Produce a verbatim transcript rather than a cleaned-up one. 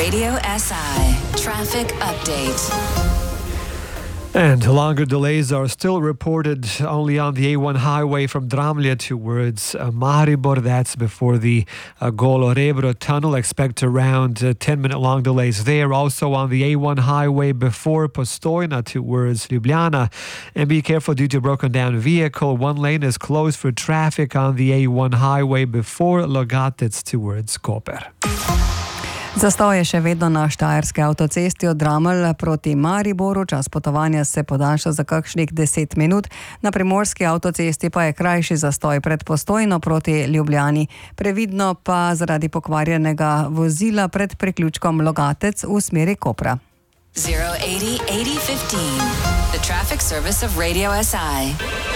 Radio S I traffic update. And longer delays are still reported only on the A one highway from Dramlje towards uh, Maribor. That's before the uh, Golo Rebro tunnel. Expect around uh, ten minute long delays there. Also on the A one highway before Postojna towards Ljubljana. And be careful due to broken down vehicle. One lane is closed for traffic on the A one highway before Logatec towards Koper. Zastoj je še vedno na štajerski avtocesti od Dramelj proti Mariboru. Čas potovanja se podaljša za kakšnih deset minut. Na primorski avtocesti pa je krajši zastoj pred Postojno proti Ljubljani. Previdno pa zaradi pokvarjenega vozila pred priključkom Logatec v smeri Kopra. zero eighty eighty fifteen. The traffic service of Radio S I.